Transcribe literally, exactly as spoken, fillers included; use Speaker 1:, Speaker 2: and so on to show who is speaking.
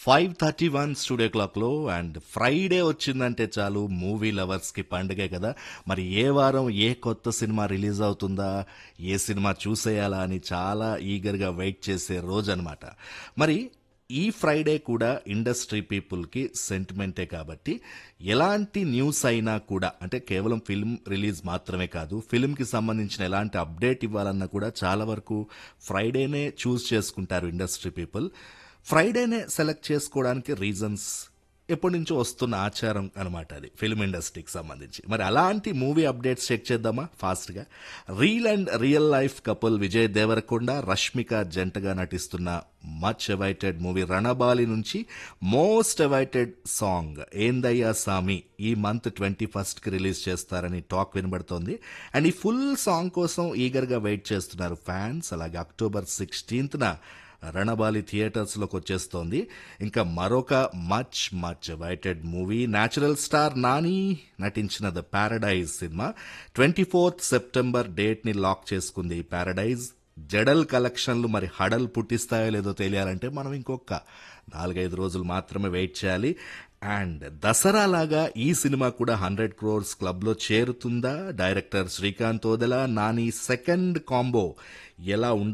Speaker 1: Five thirty one studio క్లాక్లో and Friday వచ్చిందంటే చాలు మూవీ లవర్స్కి పండుగే కదా. మరి ఏ వారం ఏ కొత్త సినిమా రిలీజ్ అవుతుందా, ఏ సినిమా చూసేయాలా అని చాలా ఈగర్గా వెయిట్ చేసే రోజు అనమాట. మరి ఈ ఫ్రైడే కూడా ఇండస్ట్రీ పీపుల్కి సెంటిమెంటే కాబట్టి ఎలాంటి న్యూస్ అయినా కూడా, అంటే కేవలం ఫిల్మ్ రిలీజ్ మాత్రమే కాదు, ఫిల్మ్కి సంబంధించిన ఎలాంటి అప్డేట్ ఇవ్వాలన్నా కూడా చాలా వరకు ఫ్రైడేనే చూస్ చేసుకుంటారు ఇండస్ట్రీ పీపుల్. ఫ్రైడేనే సెలెక్ట్ చేసుకోవడానికి రీజన్స్ ఎప్పటి నుంచో వస్తున్న ఆచారం అనమాట అది ఫిల్మ్ ఇండస్ట్రీకి సంబంధించి. మరి అలాంటి మూవీ అప్డేట్స్ చెక్ చేద్దామా ఫాస్ట్గా. Reel and real life couple Vijay Devarakonda Rashmika జంటగా నటిస్తున్న మచ్ అవైటెడ్ మూవీ రణబాలి నుంచి మోస్ట్ అవైటెడ్ సాంగ్ ఏందయ్యా సామి ఈ మంత్ ట్వంటీ ఫస్ట్కి రిలీజ్ చేస్తారని టాక్ వినబడుతోంది. అండ్ ఈ ఫుల్ సాంగ్ కోసం ఈగర్గా వెయిట్ చేస్తున్నారు ఫ్యాన్స్. అలాగే అక్టోబర్ సిక్స్టీన్త్న రణబాలి థియేటర్స్లోకి వచ్చేస్తోంది. ఇంకా మరొక much much awaited movie natural star Nani నటించిన the Paradise cinema twenty fourth September డేట్ని lock చేసుకుంది. ఈ ప్యారడైజ్ జడల్ కలెక్షన్లు మరి హడల్ పుట్టిస్తాయో లేదో తెలియాలంటే మనం ఇంకొక నాలుగైదు రోజులు మాత్రమే వెయిట్ చేయాలి. అండ్ దసరా లాగా ఈ సినిమా కూడా హండ్రెడ్ క్రోర్స్ క్లబ్లో చేరుతుందా? Director Srikanth Odela Nani second combo ఎలా